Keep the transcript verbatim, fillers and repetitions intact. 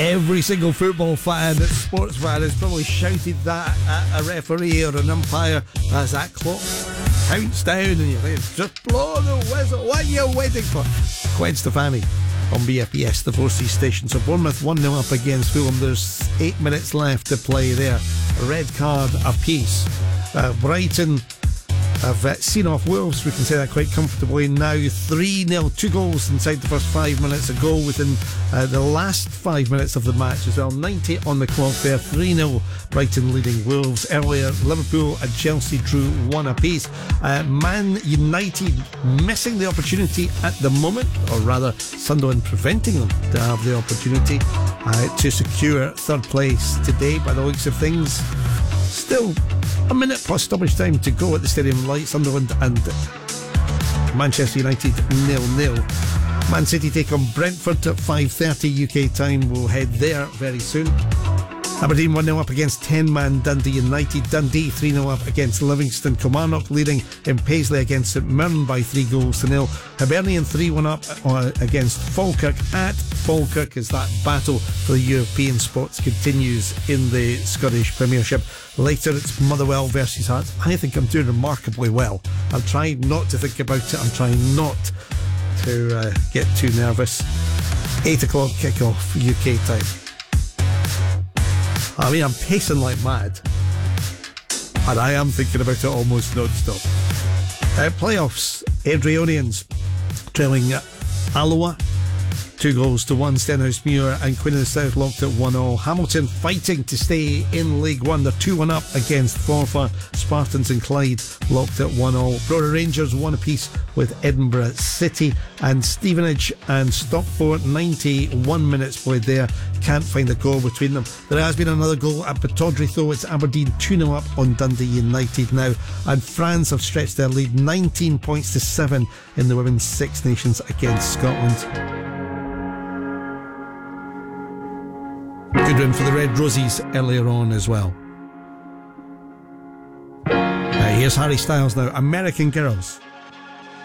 Every single football fan, sports fan, has probably shouted that at a referee or an umpire as that clock counts down and you think, just blow the whistle. What are you waiting for? Gwen Stefani on B F B S, the Four Seas station. So Bournemouth one nil up against Fulham. There's eight minutes left to play there. A red card apiece. Uh, Brighton have uh, seen off Wolves, we can say that quite comfortably now. three nil, two goals inside the first five minutes, a goal within uh, the last five minutes of the match as well. ninety on the clock there. Three nil Brighton leading Wolves. Earlier Liverpool and Chelsea drew one apiece. uh, Man United missing the opportunity at the moment, or rather Sunderland preventing them to have the opportunity uh, to secure third place today by the looks of things. Still a minute plus stoppage time to go at the Stadium Light. Sunderland and Manchester United nil nil. Man City take on Brentford at five thirty U K time. We'll head there very soon. Aberdeen one nil up against ten-man Dundee United. Dundee three nil up against Livingston. Kilmarnock leading in Paisley against St Mirren by three goals to nil. Hibernian three one up against Falkirk at Falkirk as that battle for the European spots continues in the Scottish Premiership. Later it's Motherwell versus Hearts. I think I'm doing remarkably well. I'm trying not to think about it. I'm trying not to uh, get too nervous. eight o'clock kickoff U K time. I mean, I'm pacing like mad, and I am thinking about it almost non-stop. Uh, playoffs, Adrionians trailing Alloa two goals to one. Stenhousemuir and Queen of the South locked at one all. Hamilton fighting to stay in League One. They're two one up against Forfar. Spartans and Clyde locked at one all. Brora Rangers one apiece with Edinburgh City. And Stevenage and Stockport, ninety-one minutes played there. Can't find a goal between them. There has been another goal at Pittodrie though. It's Aberdeen two nil up on Dundee United now. And France have stretched their lead nineteen points to seven in the Women's Six Nations against Scotland. Good win for the Red Rosies earlier on as well. Uh, here's Harry Styles now, American Girls.